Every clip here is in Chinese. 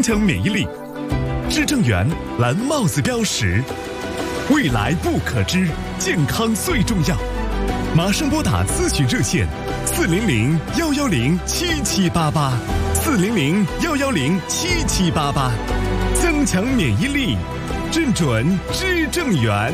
强免疫力。至正源蓝帽子标识，未来不可知，健康最重要。马上拨打咨询热线400-110-7788，400-110-7788，增强免疫力，正准至正源。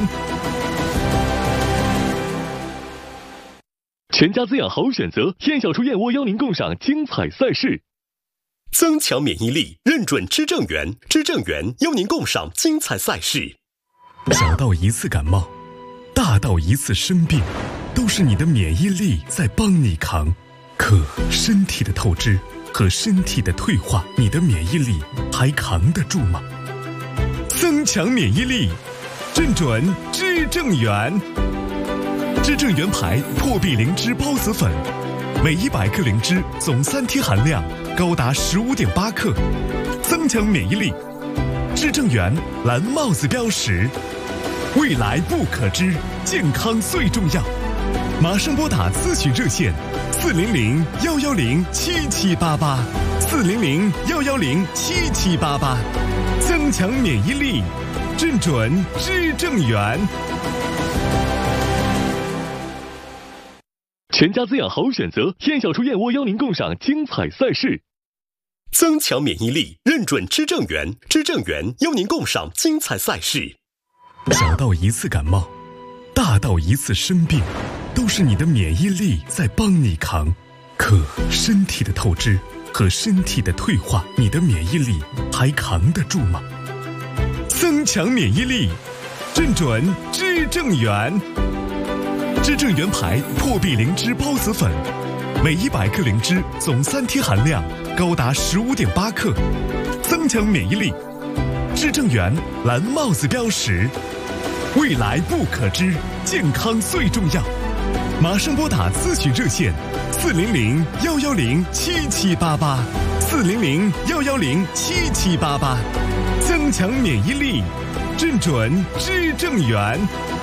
全家滋养好选择，燕小厨燕窝邀您共赏精彩赛事。 增强免疫力，认准知正源，知正源邀您共赏精彩赛事。 小到一次感冒，大到一次生病，都是你的免疫力在帮你扛。可身体的透支和身体的退化，你的免疫力还扛得住吗？增强免疫力，正准知正源。知正源牌破壁灵芝孢子粉，每100克灵芝总3天含量高达15.8克，增强免疫力。知正源蓝帽子标识，未来不可知，健康最重要。马上拨打咨询热线400-110-7788，400-110-7788，增强免疫力，正准知正源。 全家滋养好选择，燕小厨燕窝邀您共赏精彩赛事。 增强免疫力，认准知正源，知正源邀您共赏精彩赛事。 小到一次感冒，大到一次生病，都是你的免疫力在帮你扛。可身体的透支和身体的退化，你的免疫力还扛得住吗？增强免疫力，正准知正源。知正源牌破壁灵芝孢子粉，每100克灵芝总3天含量高达15.8克，增强免疫力。知正源蓝帽子标识，未来不可知，健康最重要。马上拨打咨询热线400-110-7788，400-110-7788，增强免疫力，正准知正源。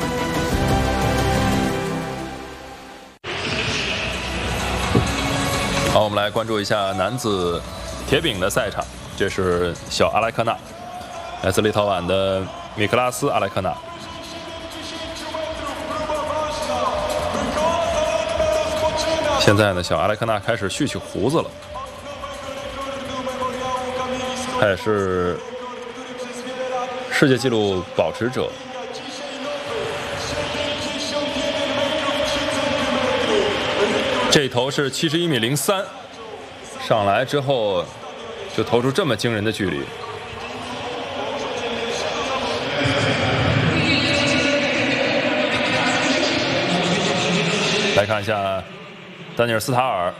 好，我们来关注一下男子铁饼的赛场。这是小阿莱克纳，来自立陶宛的米克拉斯·阿莱克纳。现在呢，小阿莱克纳开始蓄起胡子了。他也是世界纪录保持者。这投是71.03米，上来之后就投出这么惊人的距离。来看一下丹尼尔斯塔尔，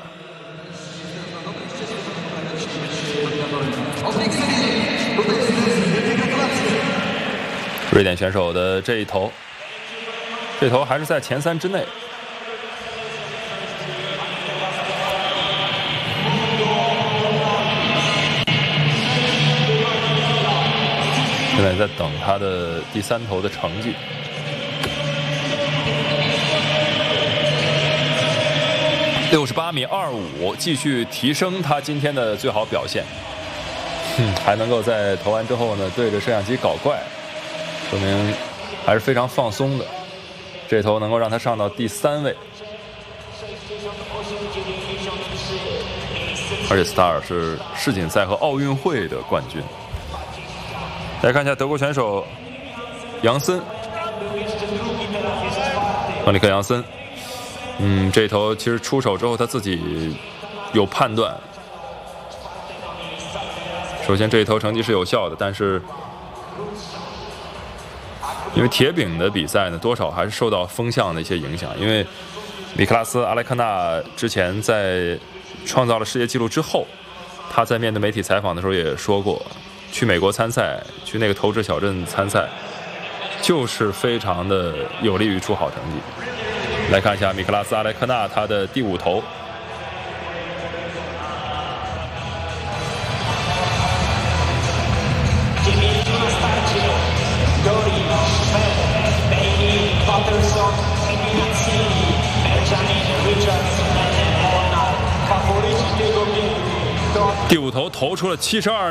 瑞典选手的这一投，这投还是在前3之内。现在在等他的第3投的成绩。68.25米，继续提升他今天的最好表现。还能够在投完之后呢，对着摄像机搞怪，说明还是非常放松的。这投能够让他上到第3位，而且斯塔尔是世锦赛和奥运会的冠军。来看一下德国选手杨森，奥尼克·杨森。这头其实出手之后他自己有判断。首先这一投成绩是有效的，但是因为铁饼的比赛呢，多少还是受到风向的一些影响。因为米克拉斯·阿莱克纳之前在创造了世界纪录之后，他在面对媒体采访的时候也说过，去美国参赛，去那个投掷小镇参赛，就是非常的有利于出好成绩。来看一下米克拉斯·阿莱克纳他的第5投。第5投投出了72